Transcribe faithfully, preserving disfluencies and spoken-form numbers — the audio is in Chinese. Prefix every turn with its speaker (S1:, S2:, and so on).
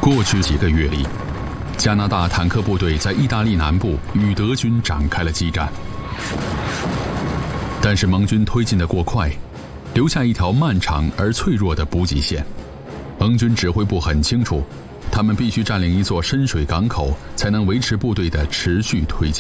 S1: 过去几个月里，加拿大坦克部队在意大利南部与德军展开了激战，但是盟军推进得过快，留下一条漫长而脆弱的补给线。盟军指挥部很清楚，他们必须占领一座深水港口，才能维持部队的持续推进。